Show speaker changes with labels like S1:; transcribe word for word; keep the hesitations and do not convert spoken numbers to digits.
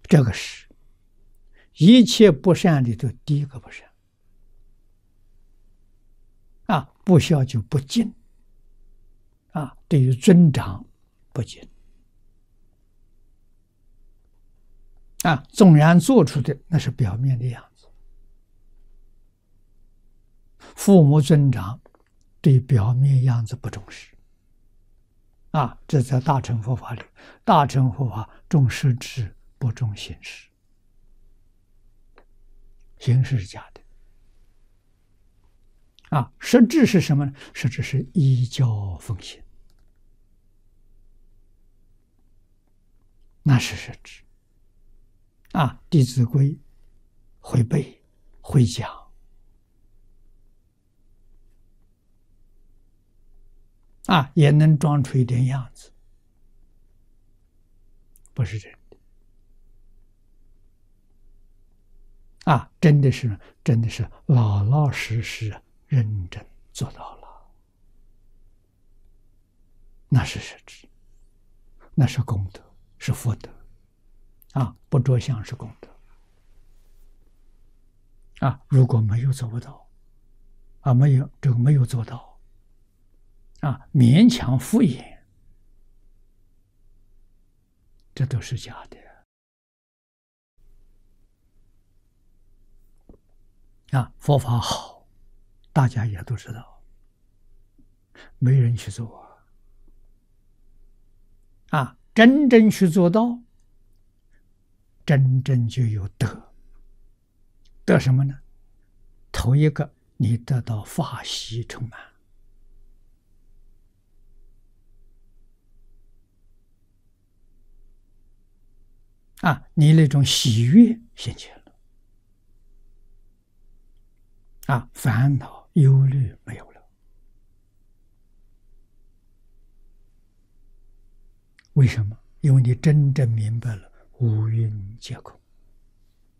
S1: 这个是一切不善里头第一个不善啊！不孝就不敬啊，对于尊长不敬啊，纵然做出的那是表面的样子。父母尊长对表面样子不重视啊，这在大乘佛法里，大乘佛法重实质不重形式，形式是假的啊，实质是什么呢？实质是依教奉行，那是实质啊。《弟子规》会背会讲啊，也能装出一点样子，不是真的啊！真的是真的是老老实实认真做到了，那是实质，那是功德，是福德啊！不着相是功德啊！如果没有做不到啊，没有这个没有做到啊，勉强敷衍，这都是假的啊！佛法好，大家也都知道，没人去做啊！真正去做到，真正就有德。得什么呢？头一个，你得到法喜充满啊，你那种喜悦现前了啊，烦恼忧虑没有了。为什么？因为你真正明白了五蕴皆空